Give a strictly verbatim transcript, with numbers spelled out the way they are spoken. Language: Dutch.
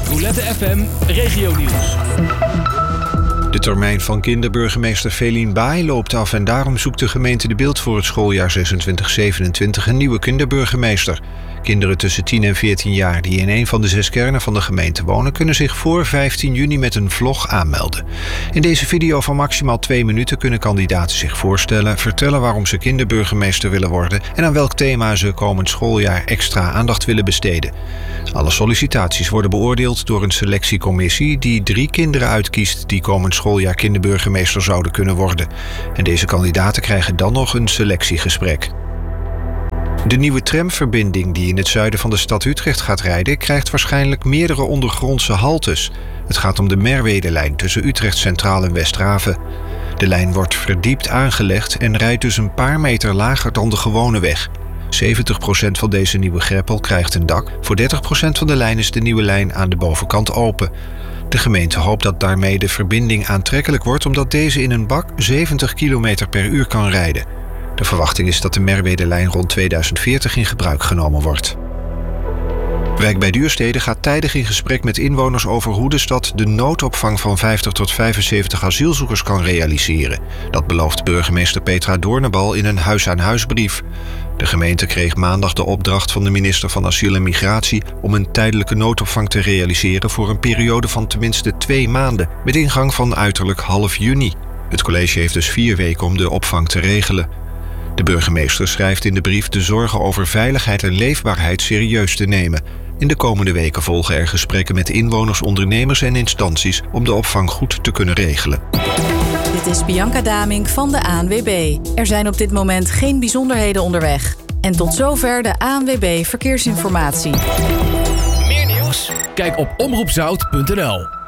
Roulette F M Regionieuws. De termijn van kinderburgemeester Felien Baai loopt af en daarom zoekt de gemeente De Bilt voor het schooljaar zesentwintig zevenentwintig een nieuwe kinderburgemeester. Kinderen tussen tien en veertien jaar die in een van de zes kernen van de gemeente wonen, kunnen zich voor vijftien juni met een vlog aanmelden. In deze video van maximaal twee minuten kunnen kandidaten zich voorstellen, vertellen waarom ze kinderburgemeester willen worden en aan welk thema ze komend schooljaar extra aandacht willen besteden. Alle sollicitaties worden beoordeeld door een selectiecommissie die drie kinderen uitkiest die komend schooljaar kinderburgemeester zouden kunnen worden. En deze kandidaten krijgen dan nog een selectiegesprek. De nieuwe tramverbinding die in het zuiden van de stad Utrecht gaat rijden, krijgt waarschijnlijk meerdere ondergrondse haltes. Het gaat om de Merwedelijn tussen Utrecht Centraal en Westraven. De lijn wordt verdiept aangelegd en rijdt dus een paar meter lager dan de gewone weg. zeventig procent van deze nieuwe greppel krijgt een dak. Voor dertig procent van de lijn is de nieuwe lijn aan de bovenkant open. De gemeente hoopt dat daarmee de verbinding aantrekkelijk wordt, omdat deze in een bak zeventig kilometer per uur kan rijden. De verwachting is dat de Merwedelijn rond tweeduizend veertig in gebruik genomen wordt. Wijk bij Duurstede gaat tijdig in gesprek met inwoners over hoe de stad de noodopvang van vijftig tot vijfenzeventig asielzoekers kan realiseren. Dat belooft burgemeester Petra Doornenbal in een huis-aan-huisbrief. De gemeente kreeg maandag de opdracht van de minister van Asiel en Migratie om een tijdelijke noodopvang te realiseren voor een periode van tenminste twee maanden, met ingang van uiterlijk half juni. Het college heeft dus vier weken om de opvang te regelen. De burgemeester schrijft in de brief de zorgen over veiligheid en leefbaarheid serieus te nemen. In de komende weken volgen er gesprekken met inwoners, ondernemers en instanties om de opvang goed te kunnen regelen. Dit is Bianca Damink van de A N W B. Er zijn op dit moment geen bijzonderheden onderweg. En tot zover de A N W B Verkeersinformatie. Meer nieuws? Kijk op omroep zout punt n l.